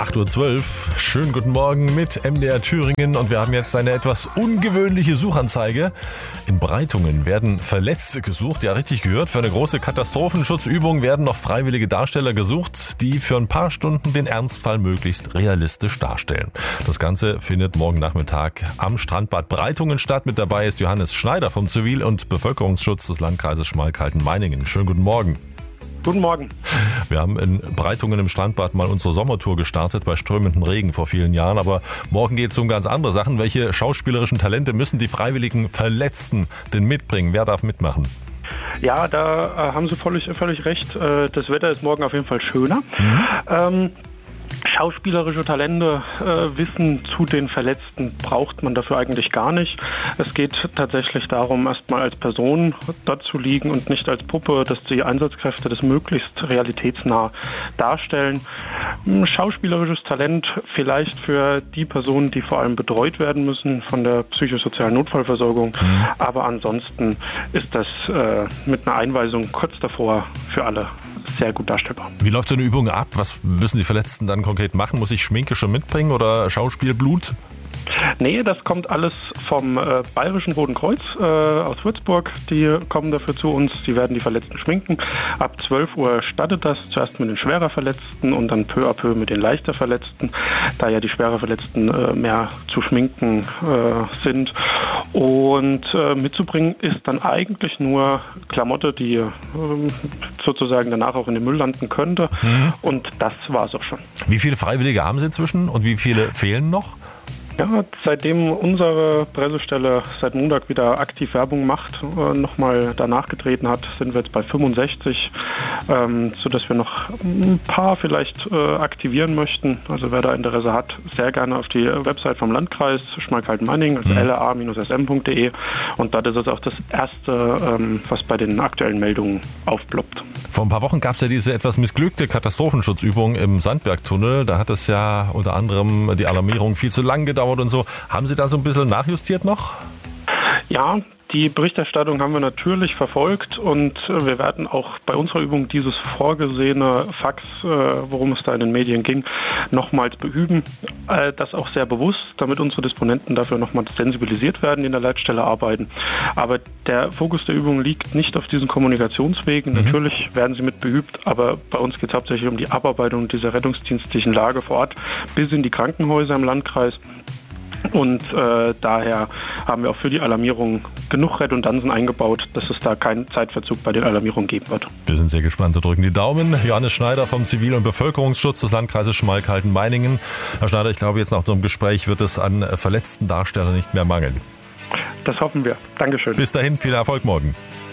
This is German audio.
8:12 Uhr. Schönen guten Morgen mit MDR Thüringen und wir haben jetzt eine etwas ungewöhnliche Suchanzeige. In Breitungen werden Verletzte gesucht, ja richtig gehört. Für eine große Katastrophenschutzübung werden noch freiwillige Darsteller gesucht, die für ein paar Stunden den Ernstfall möglichst realistisch darstellen. Das Ganze findet morgen Nachmittag am Strandbad Breitungen statt. Mit dabei ist Johannes Schneider vom Zivil- und Bevölkerungsschutz des Landkreises Schmalkalden-Meiningen. Schönen guten Morgen. Guten Morgen. Wir haben in Breitungen im Strandbad mal unsere Sommertour gestartet bei strömendem Regen vor vielen Jahren. Aber morgen geht es um ganz andere Sachen. Welche schauspielerischen Talente müssen die freiwilligen Verletzten denn mitbringen? Wer darf mitmachen? Ja, da haben Sie völlig recht. Das Wetter ist morgen auf jeden Fall schöner. Schauspielerische Talente, Wissen zu den Verletzten braucht man dafür eigentlich gar nicht. Es geht tatsächlich darum, erstmal als Person dort zu liegen und nicht als Puppe, dass die Einsatzkräfte das möglichst realitätsnah darstellen. Schauspielerisches Talent vielleicht für die Personen, die vor allem betreut werden müssen von der psychosozialen Notfallversorgung. Aber ansonsten ist das mit einer Einweisung kurz davor für alle sehr gut darstellbar. Wie läuft so eine Übung ab? Was müssen die Verletzten dann konkret machen? Muss ich Schminke schon mitbringen oder Schauspielblut? Nee, das kommt alles vom Bayerischen Roten Kreuz aus Würzburg. Die kommen dafür zu uns, die werden die Verletzten schminken. Ab 12 Uhr startet das, zuerst mit den schwerer Verletzten und dann peu à peu mit den leichter Verletzten, da ja die schwerer Verletzten mehr zu schminken sind. Und mitzubringen ist dann eigentlich nur Klamotte, die sozusagen danach auch in den Müll landen könnte. Und das war es auch schon. Wie viele Freiwillige haben Sie inzwischen und wie viele fehlen noch? Ja, seitdem unsere Pressestelle seit Montag wieder aktiv Werbung macht, nochmal danach getreten hat, sind wir jetzt bei 65, sodass wir noch ein paar vielleicht aktivieren möchten. Also wer da Interesse hat, sehr gerne auf die Website vom Landkreis Schmalkalden-Meiningen, also la-sm.de, und dort ist es auch das erste, was bei den aktuellen Meldungen aufploppt. Vor ein paar Wochen gab es ja diese etwas missglückte Katastrophenschutzübung im Sandbergtunnel. Da hat es ja unter anderem die Alarmierung viel zu lang gedauert und so. Haben Sie da so ein bisschen nachjustiert noch? Ja, die Berichterstattung haben wir natürlich verfolgt und wir werden auch bei unserer Übung dieses vorgesehene Fax, worum es da in den Medien ging, nochmals beüben. Das auch sehr bewusst, damit unsere Disponenten dafür nochmal sensibilisiert werden, die in der Leitstelle arbeiten. Aber der Fokus der Übung liegt nicht auf diesen Kommunikationswegen. Natürlich werden sie mit beübt, aber bei uns geht es hauptsächlich um die Abarbeitung dieser rettungsdienstlichen Lage vor Ort bis in die Krankenhäuser im Landkreis. Und daher haben wir auch für die Alarmierung genug Redundanzen eingebaut, dass es da keinen Zeitverzug bei den Alarmierungen geben wird. Wir sind sehr gespannt und drücken die Daumen. Johannes Schneider vom Zivil- und Bevölkerungsschutz des Landkreises Schmalkalden-Meiningen. Herr Schneider, ich glaube, jetzt nach unserem Gespräch wird es an verletzten Darstellern nicht mehr mangeln. Das hoffen wir. Dankeschön. Bis dahin, viel Erfolg morgen.